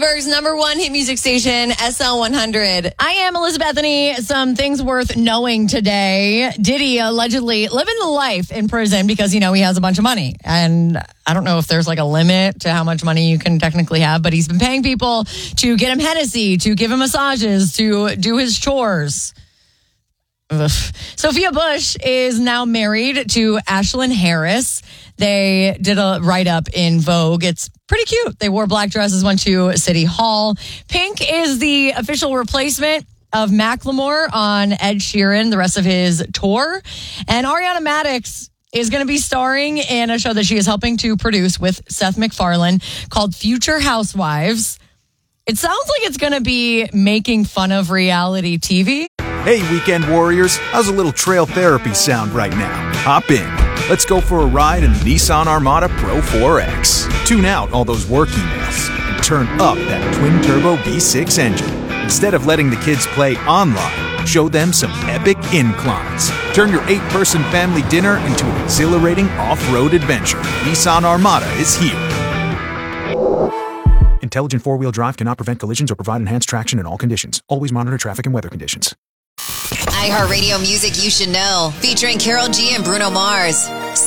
Pittsburgh's #1 hit music station, SL100. I am Elizabeth Bethany. Some things worth knowing today. Diddy allegedly living the life in prison because, he has a bunch of money. And I don't know if there's like a limit to how much money you can technically have, but he's been paying people to get him Hennessy, to give him massages, to do his chores. Ugh. Sophia Bush is now married to Ashlyn Harris. They did a write-up in Vogue. It's pretty cute. They wore black dresses, went to City Hall. Pink is the official replacement of Macklemore on Ed Sheeran, the rest of his tour. And Ariana Madix is going to be starring in a show that she is helping to produce with Seth MacFarlane called Future Housewives. It sounds like it's going to be making fun of reality TV. Hey, weekend warriors, how's a little trail therapy sound right now? Hop in. Let's go for a ride in the Nissan Armada Pro 4X. Tune out all those work emails and turn up that twin-turbo V6 engine. Instead of letting the kids play online, show them some epic inclines. Turn your 8-person family dinner into an exhilarating off-road adventure. Nissan Armada is here. Intelligent four-wheel drive cannot prevent collisions or provide enhanced traction in all conditions. Always monitor traffic and weather conditions. iHeartRadio music you should know, featuring Karol G and Bruno Mars.